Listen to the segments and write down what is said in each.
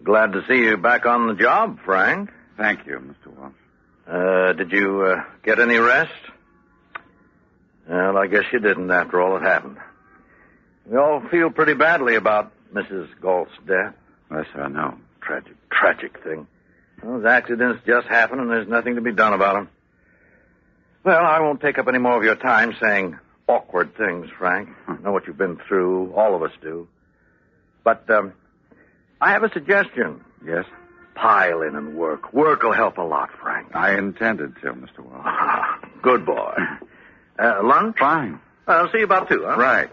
Glad to see you back on the job, Frank. Thank you, Mr. Walsh. Did you get any rest? Well, I guess you didn't after all that happened. We all feel pretty badly about Mrs. Galt's death. Yes, I know. Tragic thing. Those accidents just happen and there's nothing to be done about them. Well, I won't take up any more of your time saying awkward things, Frank. I know what you've been through. All of us do. But, I have a suggestion. Yes? Pile in and work. Work will help a lot, Frank. I intended to, Mr. Walsh. Good boy. Lunch? Fine. I'll see you about 2, huh? Right.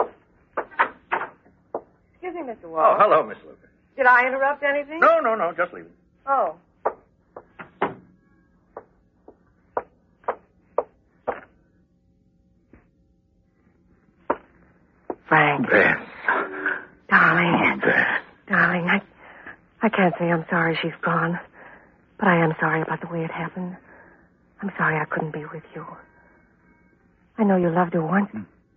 Excuse me, Mr. Walsh. Oh, hello, Miss Lucas. Did I interrupt anything? No, just leave it. Oh. Frank. Beth. Darling. Beth. Darling, I can't say I'm sorry she's gone. But I am sorry about the way it happened. I'm sorry I couldn't be with you. I know you loved her once.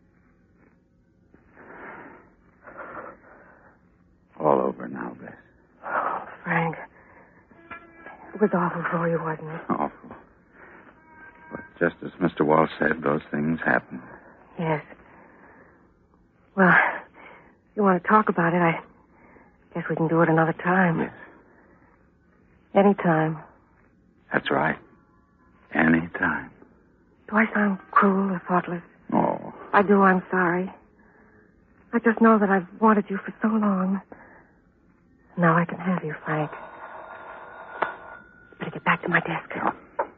All over now, Beth. Oh, Frank. It was awful for you, wasn't it? Awful. But just as Mr. Walsh said, those things happen. Yes. Well, if you want to talk about it, I guess we can do it another time. Yes. Any time. That's right. Any time. Do I sound cruel or thoughtless? Oh. I do, I'm sorry. I just know that I've wanted you for so long. Now I can have you, Frank. Better get back to my desk. Oh.